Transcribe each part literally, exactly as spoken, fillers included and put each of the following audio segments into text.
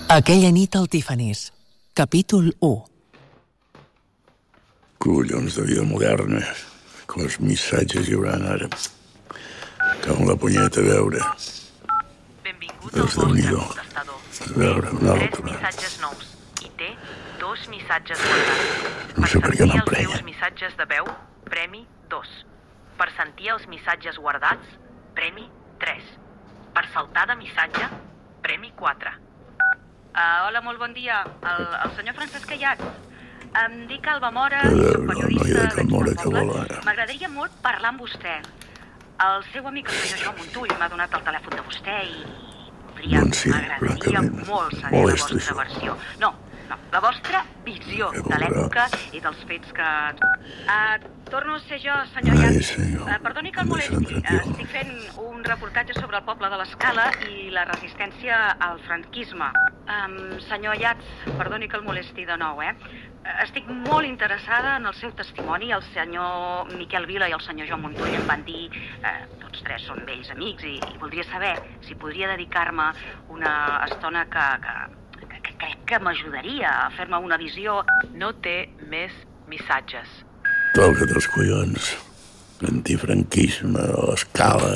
Aquella nit al Tiffany's, capítol u. Collons de vida moderna. Quants missatges hi haurà ara. Cal la punyeta a veure. Benvingut al vostre contestador. A veure, un altre. Tres missatges nous. I té dos missatges guardats. No sé per què sentir m'emprenya. els seus missatges de veu, premi dos. Per sentir els missatges guardats, premi tres. Per saltar de missatge, premi quatre. Uh, hola, molt bon dia. El, el senyor Francesc Ayats. Em dic Alba Mora, A veure, soc no, periodista noia de Can Mora, d'aquí que del vol poble. ara? M'agradaria molt parlar amb vostè. El seu amic, el senyor Joan Montull, m'ha donat el telèfon de vostè i voldria, Doncs sí, m'agradaria francament, molt saber molt la és vostra això. versió. No, no, la vostra visió Què de voldrà? l'època i dels fets que... Uh, torno a ser jo, senyor Ai, Ayats. senyor, Uh, perdoni que el em molesti. deixen tranquil. Uh, estic fent un reportatge sobre el poble de l'Escala i la resistència al franquisme. Um, senyor Ayats, perdoni que el molesti de nou, eh? Estic molt interessada en el seu testimoni. El senyor Miquel Vila i el senyor Joan Montull em van dir, eh, tots tres són vells amics, i, i voldria saber si podria dedicar-me una estona que, que, que, que crec que m'ajudaria a fer-me una visió. No té més missatges. Toca't els collons. Antifranquisme a l'Escala.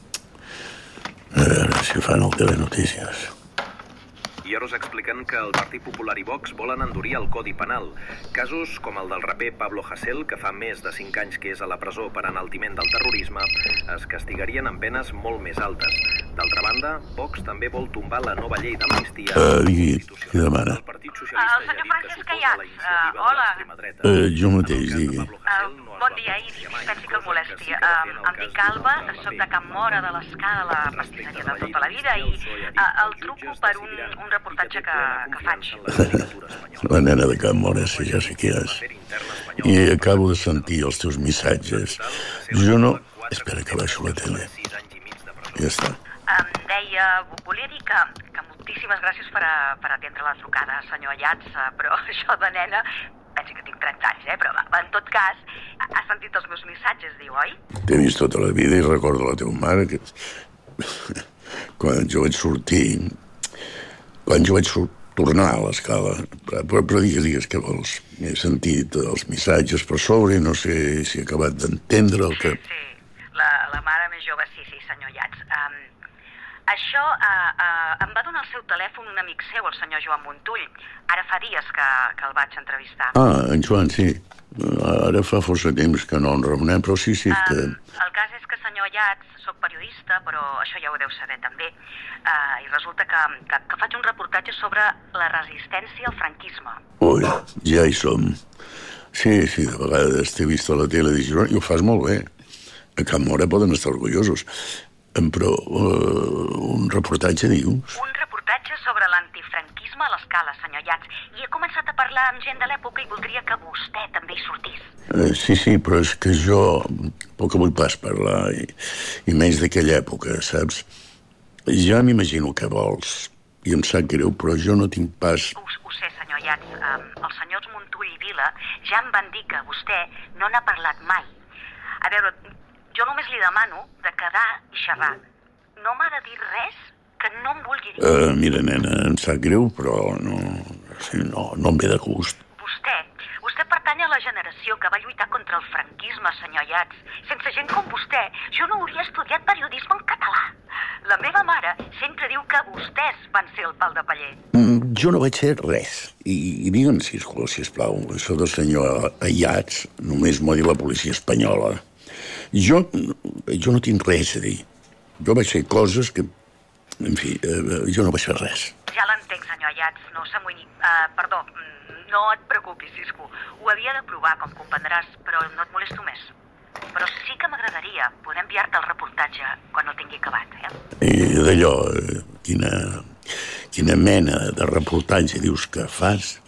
A veure si fan el Telenotícies. I ara us expliquen que el Partit Popular i Vox volen endurir el Codi Penal. Casos com el del raper Pablo Hasél, que fa més de cinc anys que és a la presó per enaltiment del terrorisme, es castigarien amb penes molt més altes. D'altra banda, Vox també vol tombar la nova llei d'amnistia. Uh, digui, qui demana? El Partit Socialista El senyor ja ha dit que Francesc s'oposa a la Ayats. iniciativa Uh, de hola. l'extrema dreta. Uh, jo mateix, digui. Uh, bon dia, i dispensi que el molesti. Uh, em dic Alba, soc de Can Mora, de l'Escala, la pastisseria de tota la vida, i uh, el truco per un, un reportatge que, que faig. La nena de Can Mora, si ja sé qui és. I acabo de sentir els teus missatges. Jo no... Espera que baixo la tele. Ja està. Em deia, volia dir que, que moltíssimes gràcies per, a, per atendre la trucada, senyor Ayats, uh, però això de nena, pensi que tinc trenta anys, eh? Però en tot cas, ha sentit els meus missatges, diu, oi? T'he vist tota la vida i recordo la teva mare que... Quan jo vaig sortir... Quan jo vaig sur... tornar a l'Escala... Però, però, però digues, digues, què vols? He sentit els missatges per sobre i no sé si he acabat d'entendre el que... Sí, la, la mare més jove, sí, sí, senyor Ayats. Um, això uh, uh, em va donar el seu telèfon un amic seu, el senyor Joan Montull. Ara fa dies que, que el vaig entrevistar. Ah, en Joan, sí. Ara fa força temps que no en remenem, però sí, sí, que... Um, el cas és que, senyor Ayats, soc periodista, però això ja ho deu saber també, uh, i resulta que, que, que faig un reportatge sobre la resistència al franquisme. Ui, ja hi som. Sí, sí, de vegades t'he vist a la tele de Girona i ho fas molt bé. A Can Mora poden estar orgullosos. Però uh, un reportatge, dius? Un reportatge sobre l'antifranquisme a l'Escala, senyor Ayats, i he començat a parlar amb gent de l'època i voldria que vostè també hi sortís. Uh, sí, sí, però és que jo poc vull pas parlar, i, i menys d'aquella època, saps? Ja m'imagino què vols, i em sap greu, però jo no tinc pas... Ho, ho sé, senyor Ayats, um, els senyors Montull i Vila ja em van dir que vostè no n'ha parlat mai. A veure, jo només li demano de quedar i xerrar. No m'ha de dir res que no em vulgui dir. Uh, mira, nena, em sap greu, però no, sí, no, no em ve de gust. Vostè, vostè pertany a la generació que va lluitar contra el franquisme, senyor Ayats. Sense gent com vostè, jo no hauria estudiat periodisme en català. La meva mare sempre diu que vostès van ser el pal de paller. Mm, jo no vaig ser res. I, i digue'm, sisplau, sisplau, això del senyor Ayats només m'ho ha dit la policia espanyola. Jo, jo no tinc res a dir. Jo vaig fer coses que... En fi, eh, jo no vaig fer res. Ja l'entenc, senyor Ayats, no s'amoïni. Uh, perdó, no et preocupis, Cisco. Ho havia de provar, com comprendràs, però no et molesto més. Però sí que m'agradaria poder enviar-te el reportatge quan el tingui acabat, eh? I d'allò, eh, quina, quina mena de reportatge dius que fas?